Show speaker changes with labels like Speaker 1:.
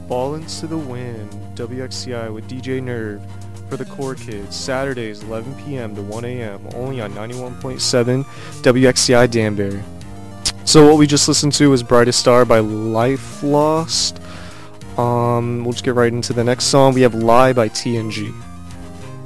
Speaker 1: Ballin' to the Wind, WXCI with DJ Nerve for the Core Kids, Saturdays 11 p.m. to 1 a.m. only on 91.7 WXCI Danbury. So what we just listened to was Brightest Star by Life Lost. We'll just get right into the next song. We have Lie by TNG.